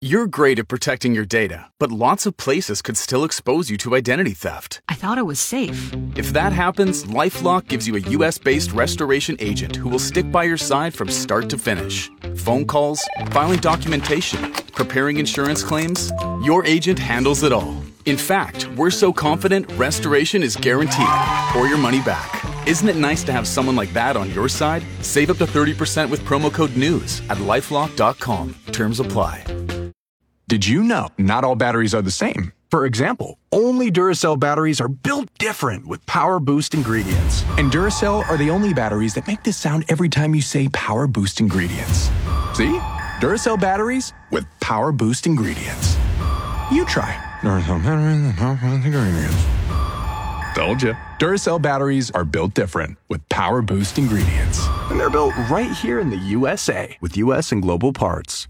You're great at protecting your data, but lots of places could still expose you to identity theft. I thought it was safe. If that happens, LifeLock gives you a U.S.-based restoration agent who will stick by your side from start to finish. Phone calls, filing documentation, preparing insurance claims, your agent handles it all. In fact, we're so confident restoration is guaranteed or your money back. Isn't it nice to have someone like that on your side? Save up to 30% with promo code NEWS at LifeLock.com. Terms apply. Did you know not all batteries are the same? For example, only Duracell batteries are built different with Power Boost ingredients. And Duracell are the only batteries that make this sound every time you say Power Boost ingredients. See? Duracell batteries with Power Boost ingredients. You try. Duracell batteries with Power Boost ingredients. Told you. Duracell batteries are built different with Power Boost ingredients. And they're built right here in the USA with US and global parts.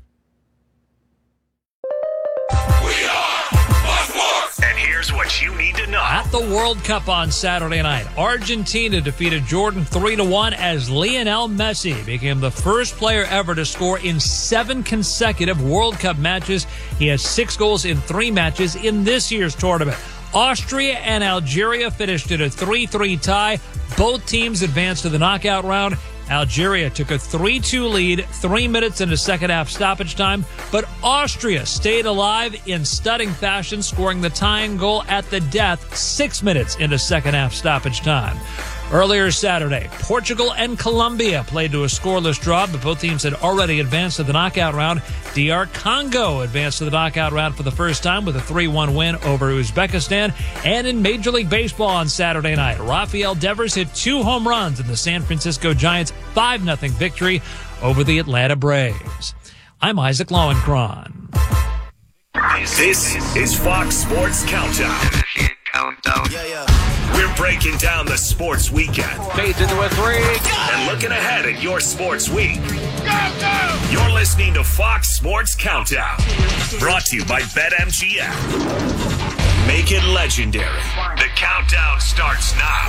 And here's what you need to know. At the World Cup on Saturday night, Argentina defeated Jordan 3-1 as Lionel Messi became the first player ever to score in 7 consecutive World Cup matches. He has 6 goals in 3 matches in this year's tournament. Austria and Algeria finished in a 3-3 tie. Both teams advanced to the knockout round. Algeria took a 3-2 lead 3 minutes into second half stoppage time, but Austria stayed alive in stunning fashion, scoring the tying goal at the death 6 minutes into second half stoppage time. Earlier Saturday, Portugal and Colombia played to a scoreless draw, but both teams had already advanced to the knockout round. DR Congo advanced to the knockout round for the first time with a 3-1 win over Uzbekistan. And in Major League Baseball on Saturday night, Rafael Devers hit 2 home runs in the San Francisco Giants' 5-0 victory over the Atlanta Braves. I'm Isaac Lowenkron. This is Fox Sports Countdown. We're breaking down the sports weekend. Fades into a 3. And looking ahead at your sports week. You're listening to Fox Sports Countdown. Brought to you by BetMGM. Make it legendary. The countdown starts now.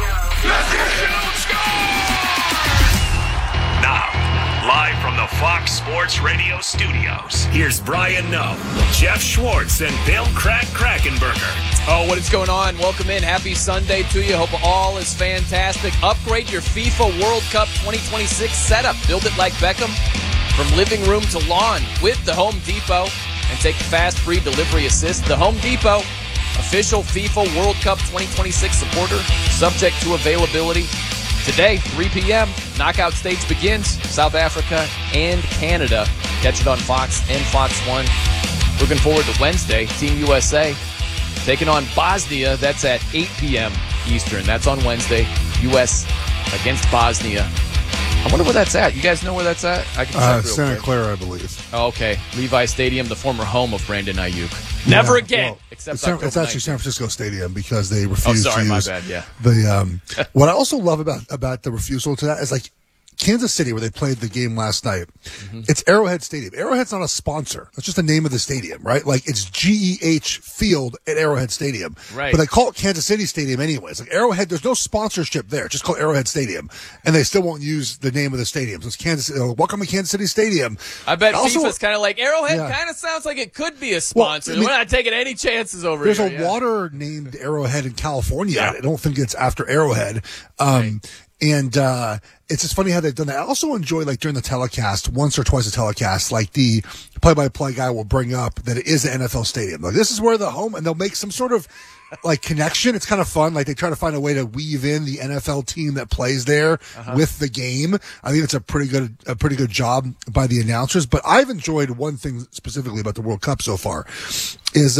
Now, live from the Fox Sports Radio studios, here's Brian Noe, Jeff Schwartz, and Bill Krakenberger. Oh, what is going on? Welcome in. Happy Sunday to you. Hope all is fantastic. Upgrade your FIFA World Cup 2026 setup. Build it like Beckham from living room to lawn with the Home Depot and take the fast free delivery assist. The Home Depot, official FIFA World Cup 2026 supporter, subject to availability. Today, 3 p.m., knockout stage begins. South Africa and Canada. Catch it on Fox and Fox 1. Looking forward to Wednesday. Team USA taking on Bosnia. That's at 8 p.m. Eastern. That's on Wednesday. U.S. against Bosnia. I wonder where that's at. You guys know where that's at? I can check real Santa quick. Clara, I believe. Oh, okay. Levi Stadium, the former home of Brandon Ayuk. Never again. Well, except it's actually 19. San Francisco Stadium because they refused to use my bad, yeah. the. What I also love about the refusal to that is like Kansas City, where they played the game last night. Mm-hmm. It's Arrowhead Stadium. Arrowhead's not a sponsor. That's just the name of the stadium, right? Like it's GEH Field at Arrowhead Stadium. Right. But they call it Kansas City Stadium anyways. Like Arrowhead, there's no sponsorship there. It's just called Arrowhead Stadium. And they still won't use the name of the stadium. So it's Kansas City. Welcome to Kansas City Stadium. I bet also, FIFA's kind of like, Arrowhead yeah. kind of sounds like it could be a sponsor. Well, I mean, we're not taking any chances over there's here. There's a water named Arrowhead in California. Yeah. I don't think it's after Arrowhead. Right. And it's just funny how they've done that. I also enjoy, like, during the telecast, once or twice a telecast, like the play-by-play guy will bring up that it is the NFL stadium. Like, this is where the home, and they'll make some sort of, like, connection. It's kind of fun. Like, they try to find a way to weave in the NFL team that plays there with the game. I think it's a pretty good job by the announcers. But I've enjoyed one thing specifically about the World Cup so far is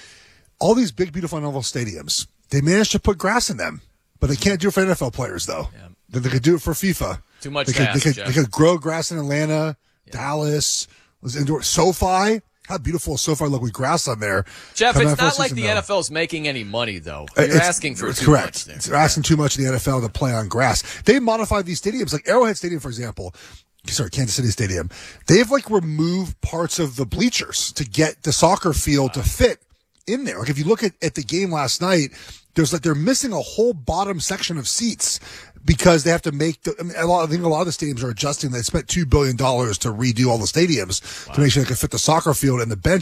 all these big, beautiful NFL stadiums. They managed to put grass in them. But they can't do it for NFL players, though. Yeah. They could do it for FIFA. Too much they Jeff. could grow grass in Atlanta, Dallas, was indoor. SoFi. How beautiful is SoFi look with grass on there. Jeff, it's not like the NFL's making any money, though. You're asking for too correct. much there. It's asking too much of the NFL to play on grass. They modified these stadiums, like Arrowhead Stadium, for example. Sorry, Kansas City Stadium. They've, like, removed parts of the bleachers to get the soccer field to fit in there. Like, if you look at the game last night, they're missing a whole bottom section of seats because they have to make I think a lot of the stadiums are adjusting. They spent $2 billion to redo all the stadiums to make sure they can fit the soccer field and the bench.